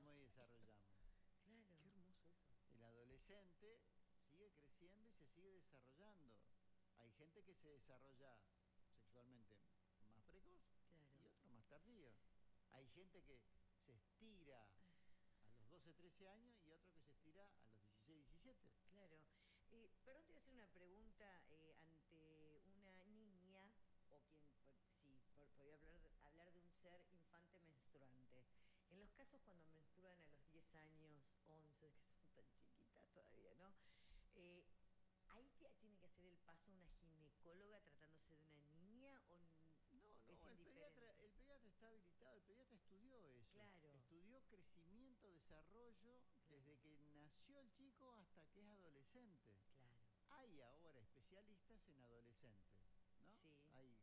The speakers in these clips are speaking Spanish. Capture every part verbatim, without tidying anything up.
crecemos y desarrollamos. Claro. Qué hermoso eso. El adolescente sigue creciendo y se sigue desarrollando. Hay gente que se desarrolla sexualmente más precoz Claro. y otro más tardío. Hay gente que se estira a los doce, trece años y otro que se estira a los dieciséis, diecisiete. Claro. Eh, perdón, te voy a hacer una pregunta eh, ante una niña, o quien, por- sí, por- podría hablar, de- hablar de un ser infante menstruante. En los casos cuando menstruan a los diez años, once, que son tan chiquitas todavía, ¿no? Eh, ¿Ahí te- tiene que hacer el paso una ginecóloga tratándose de una niña o n- No, es no, el indiferente? pediatra, el pediatra está habilitado, el pediatra estudió eso. Claro. Estudió crecimiento, desarrollo, desde que nació el chico hasta que es adolescente. Claro. Hay ahora especialistas en adolescentes, ¿no? Sí. Hay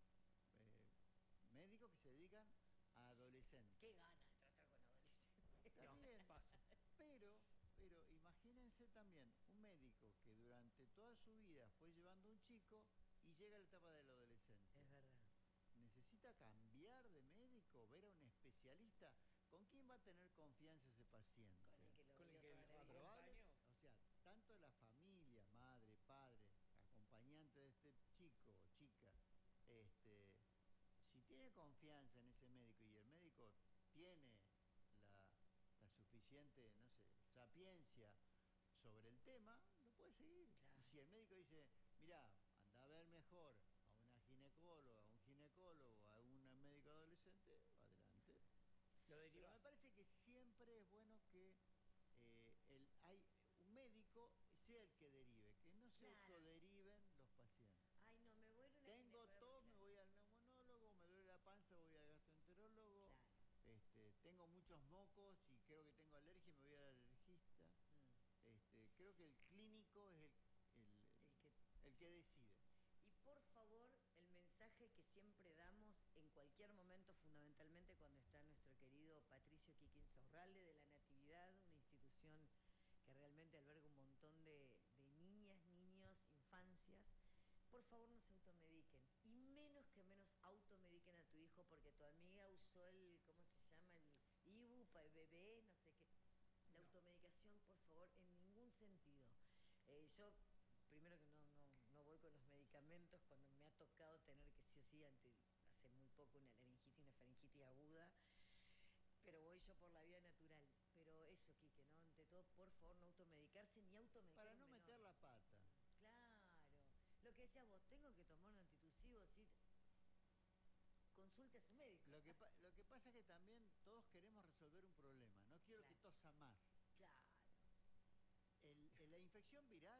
eh, médicos que se dedican a adolescentes. Qué ganas de tratar con adolescentes. Está No, bien, paso. pero, pero imagínense también un médico que durante toda su vida fue llevando a un chico y llega a la etapa del adolescente. Es verdad. ¿Necesita cambiar de médico, ver a un especialista? ¿Con quién va a tener confianza ese paciente? Con el que lo Con el vio que toda lo la vida. Probable, acompañó. o sea, tanto la familia, madre, padre, acompañante de este chico o chica, este, si tiene confianza en ese médico y el médico tiene la, la suficiente, no sé, sapiencia sobre el tema, lo puede seguir. Claro. Y si el médico dice, mira, anda a ver mejor a una ginecóloga, a un ginecólogo, a un médico adolescente, adelante. Lo Pero derivas. me parece que siempre es bueno que eh, el, hay un médico sea el que derive, que no se Claro. autoderiven los pacientes. Ay, no, me vuelvo una Tengo ginecóloga, tos, claro. me voy al neumonólogo, me duele la panza, voy al gastroenterólogo. Claro. Este, tengo muchos mocos y creo que tengo alergia, me voy al alergista. Mm. Este, creo que el clínico es el, el, El que- el que decide. Y por favor, el mensaje que siempre damos en cualquier momento, fundamentalmente cuando está nuestro querido Patricio Quiquín Saurralde de la Natividad, una institución que realmente alberga un montón de, de niñas, niños, infancias. Por favor, no se automediquen. Y menos que menos automediquen a tu hijo porque tu amiga usó el, ¿cómo se llama? El Ibu para el bebé, no sé qué. La No. automedicación, por favor, en ningún sentido. Eh, yo, primero que no, no, no voy con los medicamentos cuando me ha tocado tener que sí o sí, ante, hace muy poco, una laringitis, una faringitis aguda, pero voy yo por la vía natural. Pero eso, Quique, ¿no? Ante todo, por favor, no automedicarse ni automedicar Para a un no menor. meter la pata. Claro. Lo que decías vos, tengo que tomar un antitusivo, sí. Consulte a su médico. Lo que, pa- lo que pasa es que también todos queremos resolver un problema. No quiero Claro. que tosa más. Claro. El- el- la infección viral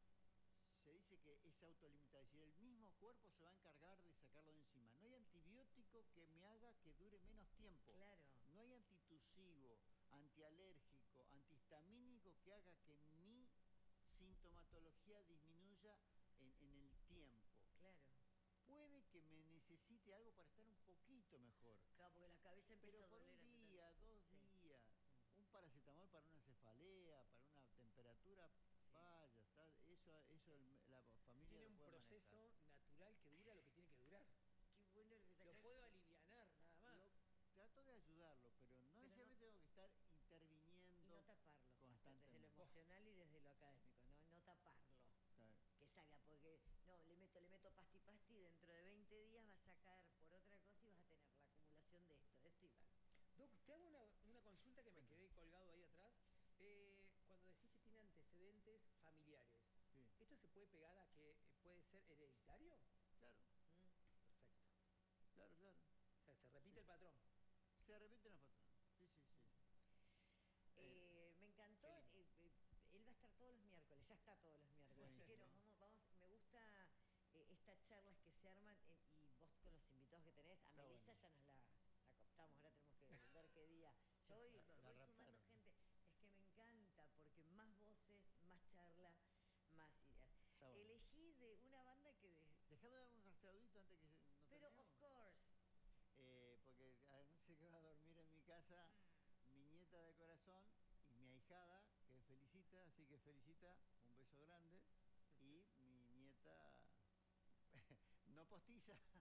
se dice que es autolimitada, es decir, el mismo cuerpo se va a encargar de sacarlo de encima. No hay antibiótico que me haga que dure menos tiempo. Claro. No hay antitusivo, antialérgico, antihistamínico que haga que mi sintomatología disminuya en, en el tiempo. Claro. Puede que me necesite algo para estar un poquito mejor. Claro, porque la cabeza empieza Pero a por doler. un ante día, tantas dos cosas. Sí. días, un paracetamol para una cefalea, para una temperatura, Sí. vaya, está, eso, eso el- la familia Tiene lo un puede proceso manejar. natural que dura lo que tiene que durar. Qué bueno lo que Lo sacaste. puedo alivianar, nada más. Lo- trato de ayudarlo, pero no Pero necesariamente no- tengo que estar Y interviniendo no taparlo, desde constantemente. lo emocional y desde lo académico, ¿no? No taparlo. Está- Que salga, porque no, le meto, le meto pasti pasti, dentro de veinte días vas a caer por otra cosa y vas a tener la acumulación de esto, de esto y va. Doc, te hago una, una consulta que me Cuente. quedé colgado ahí atrás. Eh, cuando decís que tiene antecedentes familiares, Sí, ¿esto se puede pegar a que eh, puede ser hereditario? claro, ¿Mm? Perfecto. claro, claro. O sea, se repite Sí. el patrón. Se repiten los patrones. Sí, sí, sí. Eh, me encantó, qué lindo. eh, eh, él va a estar todos los miércoles, ya está todos los miércoles, así que Buenísimo. nos vamos, vamos, me gusta eh, estas charlas que se arman eh, y vos con los invitados que tenés, a Está Melissa bueno. ya nos la, la cooptamos, ahora tenemos que ver qué día. Yo voy, La- voy la sumando raptaron. gente, es que me encanta porque más voces, más charla, más ideas. Está bueno. Elegí de una banda que de, Déjame dar un saludito antes que se- no pero terminemos. of course. Eh, porque anoche que va a dormir en mi casa mi nieta de corazón y mi ahijada, que es Felicita, así que Felicita, un beso grande, y mi nieta no postiza,